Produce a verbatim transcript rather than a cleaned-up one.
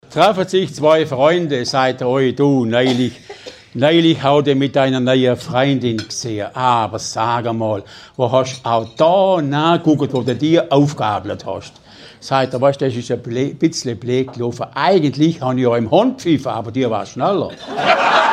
Treffen sich zwei Freunde, sagt er, oi, du, neulich, neulich hat er mit einer neuen Freundin gesehen. Aber sag mal, wo hast du auch da nachgeguckt, wo du dir aufgabelt hast? Sagt er, weißt du, das ist ein bisschen blöd gelaufen. Eigentlich habe ich ja im Hund gepfiffen, aber die war schneller.